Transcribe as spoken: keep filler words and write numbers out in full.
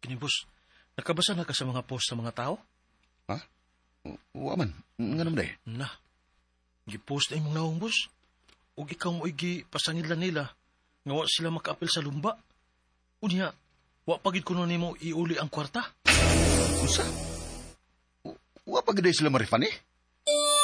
kini, boss. Nakabasa na ka sa mga post sa mga tao? Ha? Wa man. Nga naman day. Na, gipost na imong naong, boss. Ug ikaw mo igi pasangidlan nila nga wa sila makaapil sa lumba. Unya, wa pagid kuno nimo iuli ang kwarta. Unsa? W- Wa pa gid sila marifan eh?